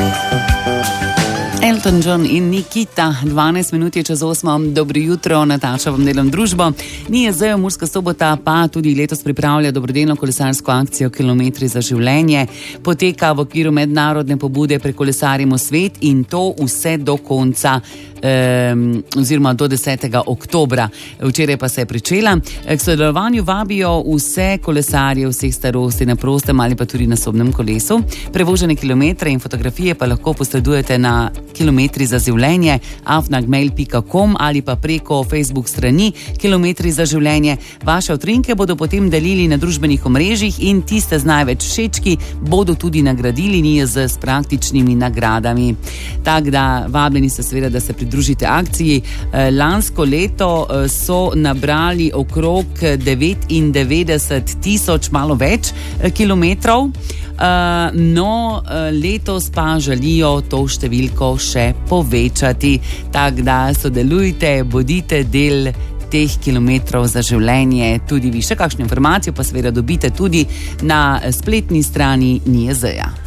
Elton John in Nikita, 12 minut je čez 8. Dobro jutro, Nataša vam delam družbo. NIJZ Murska Sobota pa tudi letos pripravlja dobrodelno kolesarsko akcijo Kilometri za življenje. Poteka v okviru mednarodne pobude Prekolesarimo svet in to vse do konca oziroma do 10. oktobra. Včeraj pa se je pričela. K sodelovanju vabijo vse kolesarje vseh starosti na prostem ali pa tudi na sobnem kolesu. Prevožene kilometre in fotografije pa lahko posredujete na Kilometri za življenje @gmail.com ali pa preko Facebook strani Kilometri za življenje. Vaše utrinke bodo potem delili na družbenih omrežjih in tiste z največ všečki bodo tudi nagradili NIJZ s praktičnimi nagradami. Tako da vabljeni ste seveda, da se pridružite akciji. Lansko leto so nabrali okrog 99.000, malo več kilometrov. No, letos pa želijo to številko še povečati. Tako da sodelujte, bodite del teh kilometrov za življenje. Tudi vi še kakšno informacijo pa seveda dobite tudi na spletni strani NIJZ-ja.